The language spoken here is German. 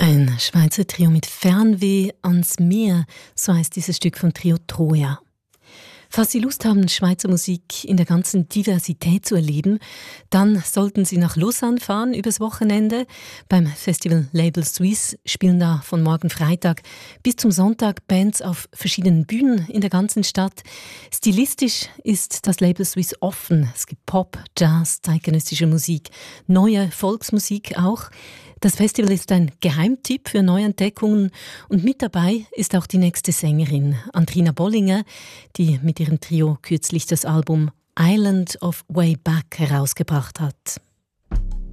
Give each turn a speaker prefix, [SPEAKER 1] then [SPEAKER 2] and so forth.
[SPEAKER 1] Ein Schweizer Trio mit Fernweh ans Meer, so heißt dieses Stück vom Trio Troja. Falls Sie Lust haben, Schweizer Musik in der ganzen Diversität zu erleben, dann sollten Sie nach Lausanne fahren übers Wochenende. Beim Festival Label Suisse spielen da von morgen Freitag bis zum Sonntag Bands auf verschiedenen Bühnen in der ganzen Stadt. Stilistisch ist das Label Suisse offen. Es gibt Pop, Jazz, zeitgenössische Musik, neue Volksmusik auch. Das Festival ist ein Geheimtipp für Neuentdeckungen und mit dabei ist auch die nächste Sängerin, Andrina Bollinger, die mit ihrem Trio kürzlich das Album Island of Way Back herausgebracht hat.